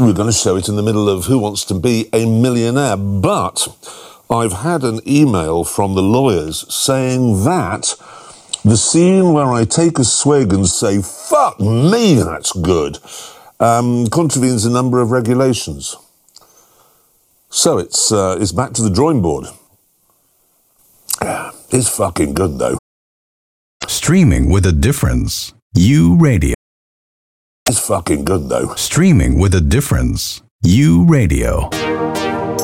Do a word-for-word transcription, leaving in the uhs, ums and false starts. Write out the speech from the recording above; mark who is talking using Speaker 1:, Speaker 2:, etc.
Speaker 1: we're going to show it in the middle of Who Wants to Be a Millionaire. But I've had an email from the lawyers saying that the scene where I take a swig and say, fuck me, that's good, um, contravenes a number of regulations. So it's, uh, it's back to the drawing board. It's fucking good, though.
Speaker 2: Streaming with a difference. You Radio.
Speaker 1: It's fucking good, though.
Speaker 2: Streaming with a difference. You Radio.